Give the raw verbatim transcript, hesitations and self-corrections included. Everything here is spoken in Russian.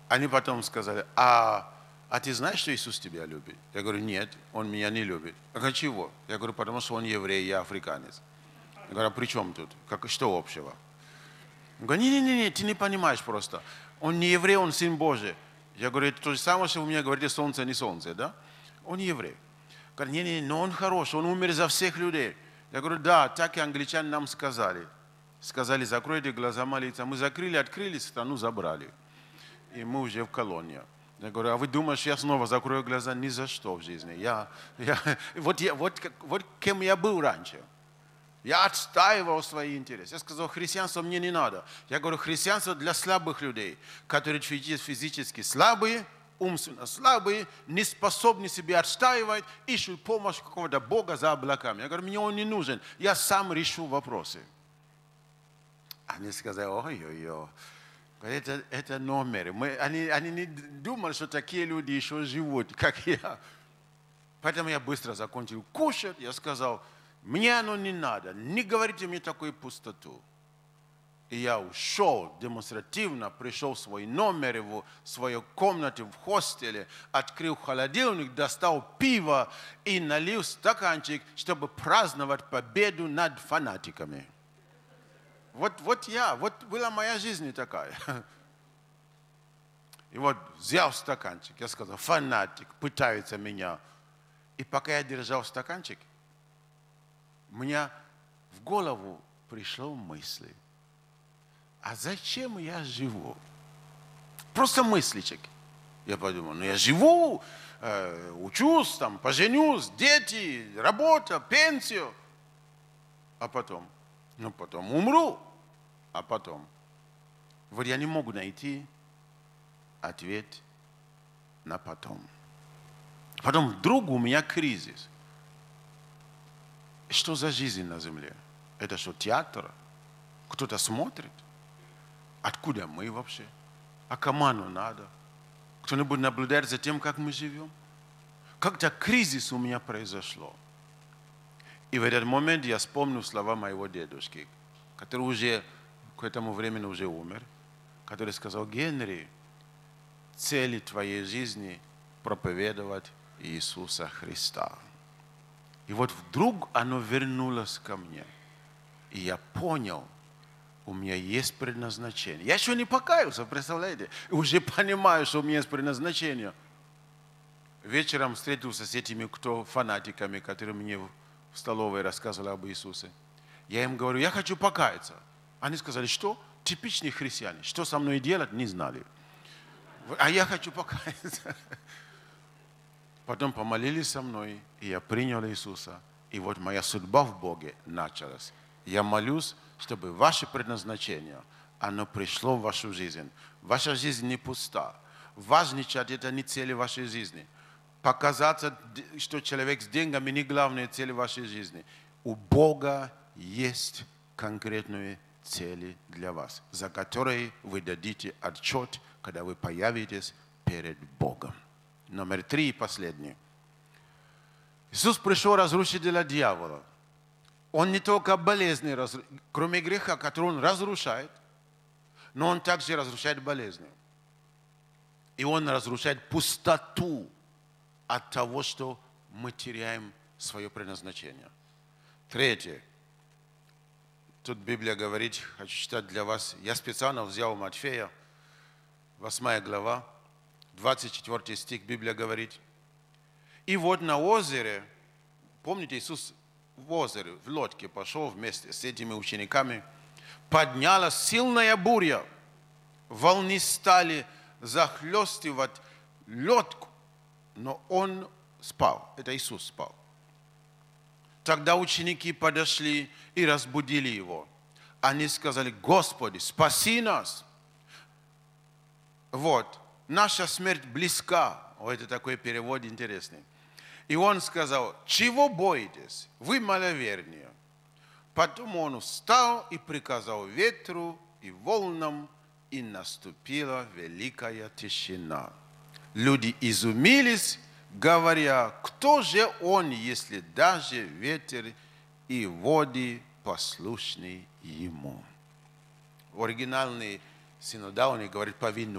Они потом сказали: а, а ты знаешь, что Иисус тебя любит? Я говорю: нет, Он меня не любит. А говорю: чего? Я говорю: потому что Он еврей, я африканец. Я говорю: а при чем тут? Как, что общего? Он говорит: не-не-не, ты не понимаешь просто. Он не еврей, он сын Божий. Я говорю: это то же самое, что вы мне говорите, солнце, не солнце, да? Он еврей. Говорит: не-не, но он хороший, он умер за всех людей. Я говорю: да, так и англичане нам сказали. Сказали: закройте глаза, молиться. Мы закрыли, открыли, страну забрали. И мы уже в колонии. Я говорю: а вы думаете, я снова закрою глаза? Ни за что в жизни. Я, я, вот, я, вот, вот кем я был раньше. Я отстаивал свои интересы. Я сказал: христианство мне не надо. Я говорю: христианство для слабых людей, которые физически слабые, умственно слабые, не способны себе отстаивать, ищут помощь какого-то Бога за облаками. Я говорю: мне он не нужен. Я сам решу вопросы. Они сказали: ой-ой-ой. Это, это номер. Мы, они, они не думали, что такие люди еще живут, как я. Поэтому я быстро закончил кушать. Я сказал: мне оно не надо. Не говорите мне такую пустоту. И я ушел демонстративно, пришел в свой номер, в свою комнату, в хостеле, открыл холодильник, достал пиво и налил стаканчик, чтобы праздновать победу над фанатиками. Вот, вот я, вот была моя жизнь такая. И вот взял стаканчик, я сказал: фанатик, пытается меня. И пока я держал стаканчик, у меня в голову пришла мысль: а зачем я живу? Просто мысличек. Я подумал: ну я живу, э, учусь, там, поженюсь, дети, работа, пенсию. А потом? Ну потом умру. А потом? Вот я не могу найти ответ на потом. Потом вдруг у меня кризис. Что за жизнь на земле? Это что, театр? Кто-то смотрит? Откуда мы вообще? А кому оно надо? Кто-нибудь наблюдает за тем, как мы живем? Как-то кризис у меня произошло. И в этот момент я вспомнил слова моего дедушки, который уже к этому времени уже умер, который сказал: Генри, цель твоей жизни проповедовать Иисуса Христа. И вот вдруг оно вернулось ко мне. И я понял, у меня есть предназначение. Я еще не покаялся, представляете? И уже понимаю, что у меня есть предназначение. Вечером встретился с этими кто фанатиками, которые мне в столовой рассказывали об Иисусе. Я им говорю: я хочу покаяться. Они сказали: что? Типичные христиане. Что со мной делать, не знали. А я хочу покаяться. Потом помолились со мной, и я принял Иисуса. И вот моя судьба в Боге началась. Я молюсь, чтобы ваше предназначение, оно пришло в вашу жизнь. Ваша жизнь не пуста. Важничать — это не цель вашей жизни. Показаться, что человек с деньгами, не главная цель вашей жизни. У Бога есть конкретные цели для вас, за которые вы дадите отчет, когда вы появитесь перед Богом. Номер три и последний. Иисус пришел разрушителя дьявола. Он не только болезни, кроме греха, который он разрушает, но он также разрушает болезни. И он разрушает пустоту от того, что мы теряем свое предназначение. Третье. Тут Библия говорит, хочу читать для вас. Я специально взял Матфея, восьмая глава, двадцать четвёртый стих, Библия говорит. И вот на озере, помните, Иисус в озере, в лодке пошел вместе с этими учениками, поднялась сильная буря, волны стали захлестывать лодку, но он спал, это Иисус спал. Тогда ученики подошли и разбудили его. Они сказали: Господи, спаси нас. Вот, наша смерть близка. О, это такой перевод интересный. И он сказал: чего боитесь? Вы маловерные. Потом он встал и приказал ветру и волнам, и наступила великая тишина. Люди изумились, говоря: кто же он, если даже ветер и воды послушны ему? Оригинальный синодальный говорит: повинуйтесь.